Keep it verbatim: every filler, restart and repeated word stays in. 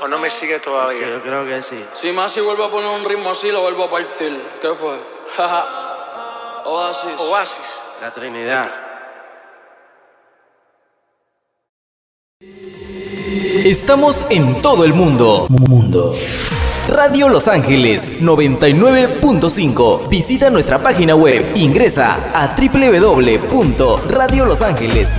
¿O no me sigue todavía? Yo creo que sí. Si más si vuelvo a poner un ritmo así, lo vuelvo a partir. ¿Qué fue? Oasis. Oasis. La Trinidad. Estamos en todo el mundo. Mundo. Radio Los Ángeles noventa y nueve punto cinco. Visita nuestra página web. Ingresa a doble u doble u doble u punto radio los ángeles